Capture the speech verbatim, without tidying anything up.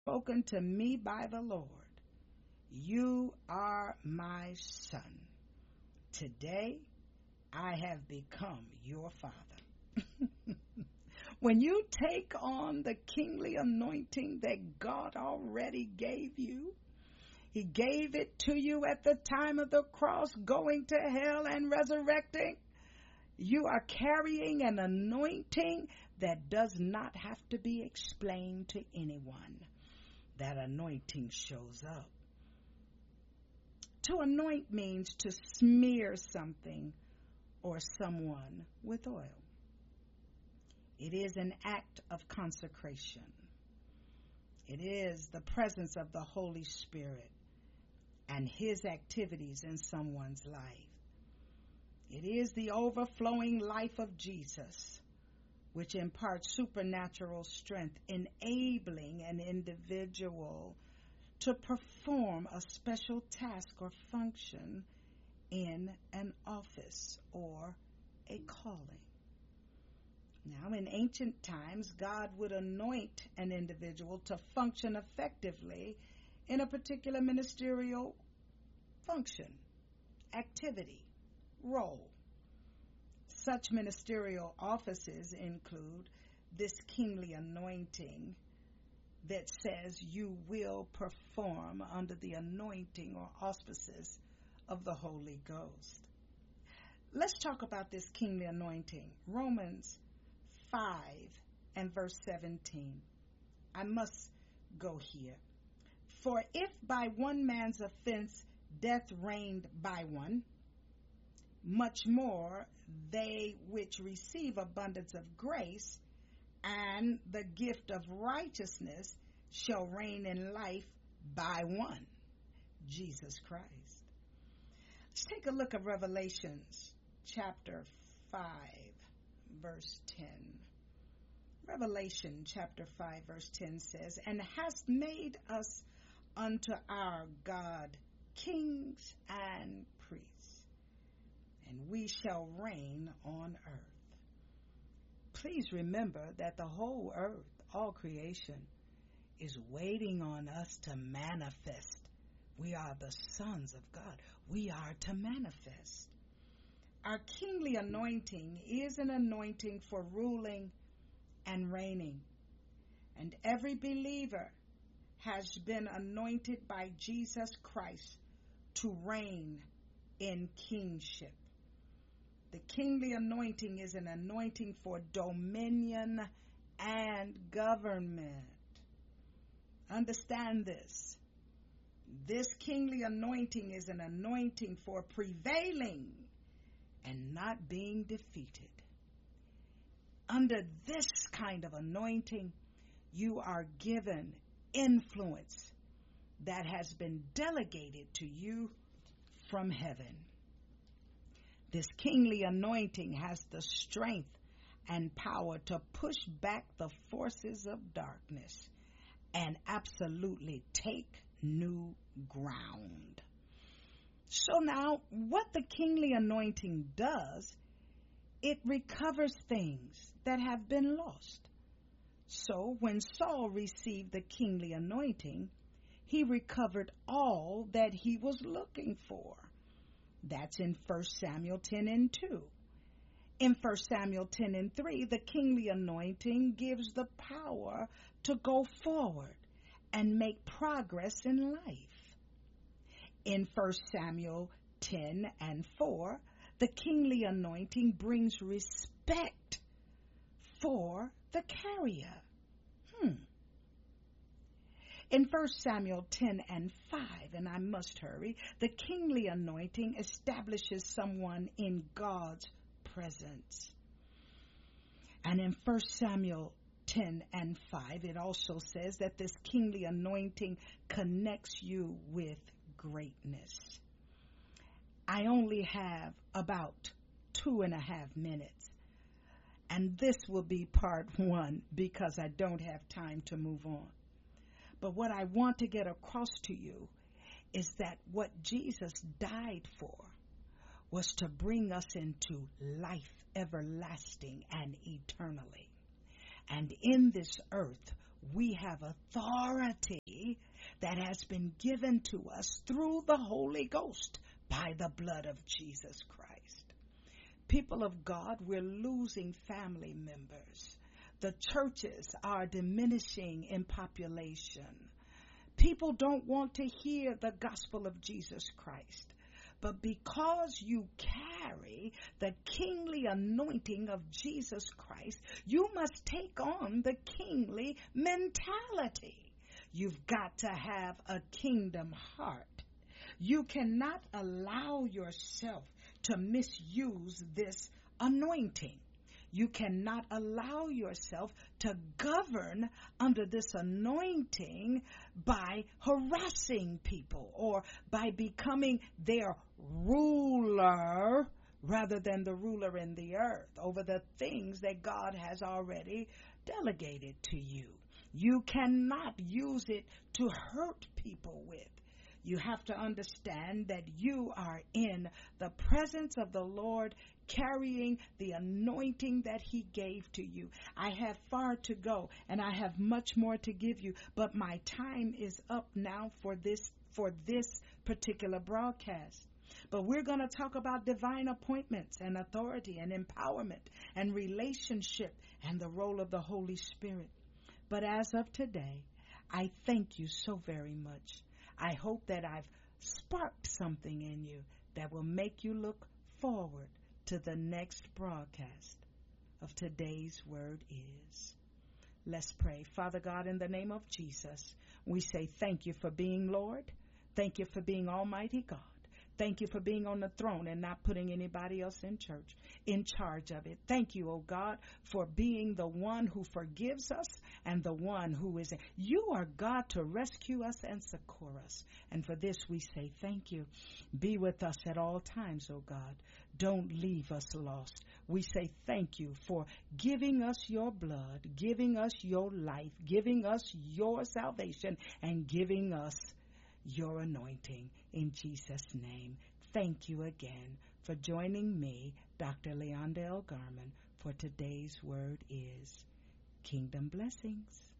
spoken to me by the Lord. You are my son. Today I have become your father. When you take on the kingly anointing that God already gave you, He gave it to you at the time of the cross, going to hell and resurrecting. You are carrying an anointing that does not have to be explained to anyone. That anointing shows up. To anoint means to smear something or someone with oil. It is an act of consecration. It is the presence of the Holy Spirit and His activities in someone's life. It is the overflowing life of Jesus, which imparts supernatural strength, enabling an individual to perform a special task or function in an office or a calling. Now, in ancient times, God would anoint an individual to function effectively in a particular ministerial function, activity, role. Such ministerial offices include this kingly anointing that says you will perform under the anointing or auspices of the Holy Ghost. Let's talk about this kingly anointing. Romans five and verse seventeen. I must go here. For if by one man's offense death reigned by one, much more they which receive abundance of grace and the gift of righteousness shall reign in life by one, Jesus Christ. Let's take a look at Revelations chapter five, verse ten. Revelation chapter five, verse ten says, And hast made us unto our God kings and priests, and we shall reign on earth. Please remember that the whole earth, all creation, is waiting on us to manifest. We are the sons of God. We are to manifest. Our kingly anointing is an anointing for ruling and reigning. And every believer has been anointed by Jesus Christ to reign in kingship. The kingly anointing is an anointing for dominion and government. Understand this. This kingly anointing is an anointing for prevailing and not being defeated. Under this kind of anointing, you are given influence that has been delegated to you from heaven. This kingly anointing has the strength and power to push back the forces of darkness and absolutely take new ground. So now, what the kingly anointing does, it recovers things that have been lost. So when Saul received the kingly anointing, he recovered all that he was looking for. That's in First Samuel ten and two. In First Samuel ten and three, the kingly anointing gives the power to go forward and make progress in life. In First Samuel ten and four, the kingly anointing brings respect for the carrier. Hmm. In First Samuel ten and five, and I must hurry, the kingly anointing establishes someone in God's presence. And in First Samuel ten and five, it also says that this kingly anointing connects you with greatness. I only have about two and a half minutes, and this will be part one because I don't have time to move on. But what I want to get across to you is that what Jesus died for was to bring us into life everlasting and eternally. And in this earth, we have authority that has been given to us through the Holy Ghost by the blood of Jesus Christ. People of God, we're losing family members. The churches are diminishing in population. People don't want to hear the gospel of Jesus Christ. But because you carry the kingly anointing of Jesus Christ, you must take on the kingly mentality. You've got to have a kingdom heart. You cannot allow yourself to misuse this anointing. You cannot allow yourself to govern under this anointing by harassing people or by becoming their ruler rather than the ruler in the earth over the things that God has already delegated to you. You cannot use it to hurt people with. You have to understand that you are in the presence of the Lord, carrying the anointing that he gave to you. I have far to go and I have much more to give you, but my time is up now for this for this particular broadcast. But we're going to talk about divine appointments and authority and empowerment and relationship and the role of the Holy Spirit. But as of today, I thank you so very much. I hope that I've sparked something in you that will make you look forward to the next broadcast of Today's Word Is. Let's pray. Father God, in the name of Jesus, we say thank you for being Lord. Thank you for being Almighty God. Thank you for being on the throne and not putting anybody else in church, in charge of it. Thank you, oh God, for being the one who forgives us and the one who is. You are God to rescue us and succor us. And for this we say thank you. Be with us at all times, oh God. Don't leave us lost. We say thank you for giving us your blood, giving us your life, giving us your salvation, and giving us your anointing. In Jesus' name, thank you again for joining me, Doctor Leonda L. Garman, for Today's Word Is. Kingdom blessings.